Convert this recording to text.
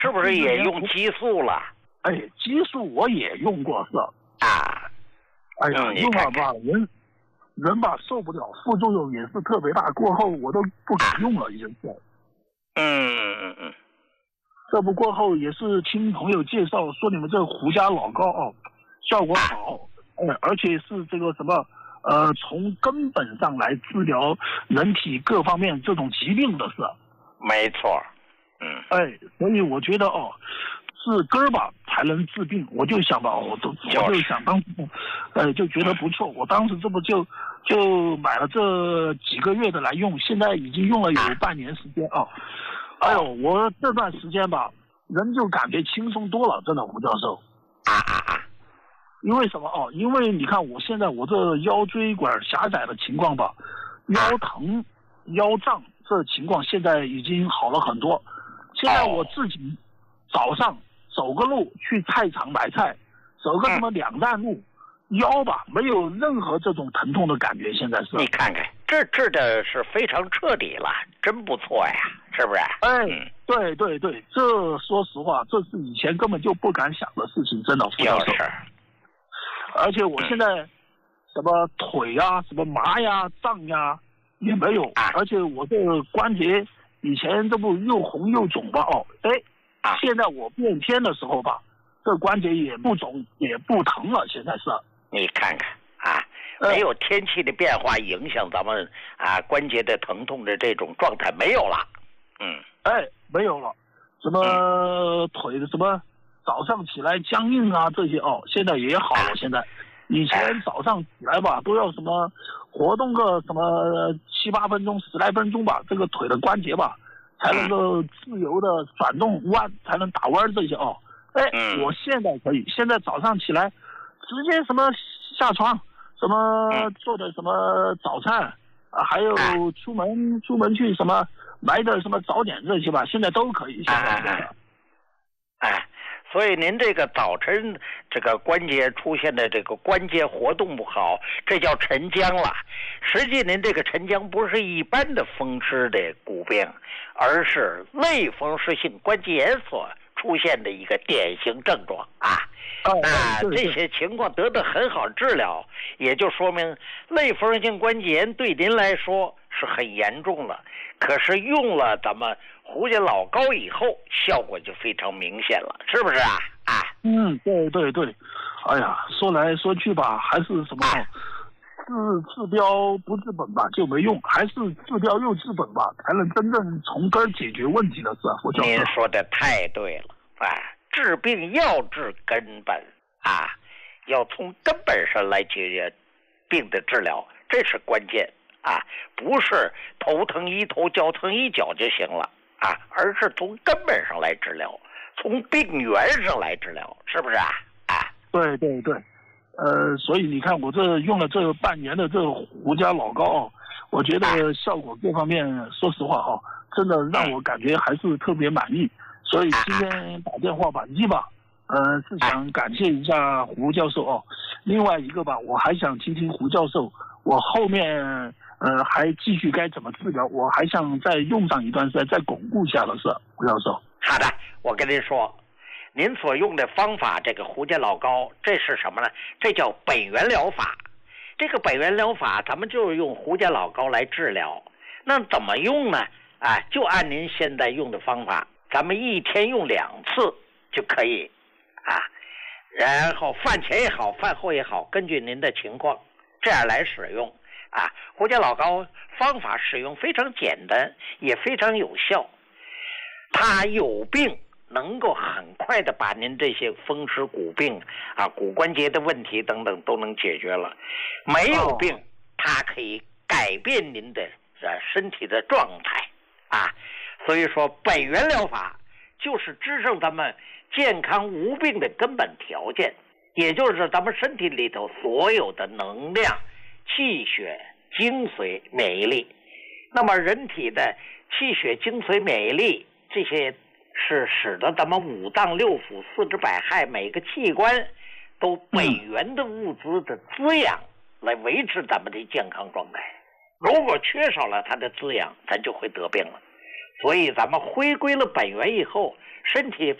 是不是也用激素了？ 哎，激素我也用过是啊。 哎呀，用了吧，人吧受不了，副作用也是特别大，过后我都不敢用了，已经是。这不过后也是听朋友介绍说你们这胡家老膏哦，效果好，而且是这个什么从根本上来治疗人体各方面这种疾病的是。 没错。 所以我觉得治根儿吧才能治病，我就想吧，我就想当时，就觉得不错。我当时这不就买了这几个月的来用，现在已经用了有半年时间啊。哎呦，我这段时间吧，人就感觉轻松多了，真的，胡教授。因为什么因为你看我现在我这腰椎管狭窄的情况吧，腰疼、腰胀这情况现在已经好了很多。现在我自己早上走个路去菜场买菜，走个什么2站路，腰吧没有任何这种疼痛的感觉。现在是你看看，这治的是非常彻底了，真不错呀，是不是？ 对，这说实话，这是以前根本就不敢想的事情，真的，副教授。而且我现在什么腿呀、什么麻呀、胀呀也没有，而且我这个关节以前这不又红又肿吧？现在我变天的时候吧，这关节也不肿也不疼了。现在是， 你看看没有天气的变化影响咱们关节的疼痛的这种状态没有了。 没有了，什么腿的什么早上起来僵硬啊这些现在也好了。现在以前早上起来吧都要什么活动个什么7、8分钟、10来分钟吧，这个腿的关节吧才能够自由的转动弯，才能打弯这些我现在可以，现在早上起来直接什么下床，什么做的什么早餐还有出门去什么买点什么早点这些吧，现在都可以。现在所以您这个早晨这个关节出现的这个关节活动不好，这叫沉僵了。实际您这个沉僵不是一般的风湿的骨病，而是类风湿性关节炎所出现的一个典型症状这些情况得到很好治疗，也就说明类风湿性关节炎对您来说是很严重了。可是用了咱们胡家老膏以后，效果就非常明显了，是不是对。哎呀，说来说去吧，还是什么治标不治本吧，就没用，还是治标又治本吧，才能真正从根儿解决问题的是胡教授。 您说的太对了治病要治根本要从根本上来解决病的治疗，这是关键不是头疼医头脚疼医脚就行了而是从根本上来治疗，从病源上来治疗，是不是对。所以你看我这用了这半年的这胡家老膏我觉得效果各方面说实话真的让我感觉还是特别满意。所以今天打电话吧，是想感谢一下胡教授另外一个吧，我还想听听胡教授，我后面还继续该怎么治疗，我还想再用上一段时间，再巩固一下的是胡教授。 好的，我跟您说，您所用的方法，这个胡家老膏，这是什么呢？这叫本源疗法。这个本源疗法，咱们就是用胡家老膏来治疗。那怎么用呢？就按您现在用的方法，咱们一天用2次就可以然后饭前也好，饭后也好，根据您的情况这样来使用胡家老膏方法使用非常简单，也非常有效。它有病能够很快的把您这些风湿骨病骨关节的问题等等都能解决了。没有病它可以改变您的身体的状态所以说本源疗法就是支撑咱们健康无病的根本条件，也就是咱们身体里头所有的能量、气血、精髓、免疫力。那么人体的气血、精髓、免疫力这些是使得咱们5脏6腑、4肢百骸每个器官都本源的物资的滋养，来维持咱们的健康状态。如果缺少了它的滋养，咱就会得病了。 所以咱们回归了本源以后，身体